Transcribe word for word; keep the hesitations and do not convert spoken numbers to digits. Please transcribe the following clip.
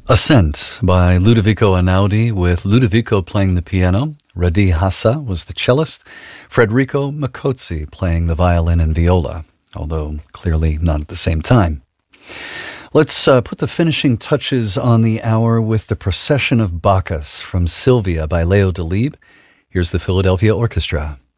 Ascent by Ludovico Einaudi, with Ludovico playing the piano. Radi Hassa was the cellist. Federico Micozzi playing the violin and viola, although clearly not at the same time. Let's uh, put the finishing touches on the hour with the Procession of Bacchus from Sylvia by Leo Delibes. Here's the Philadelphia Orchestra.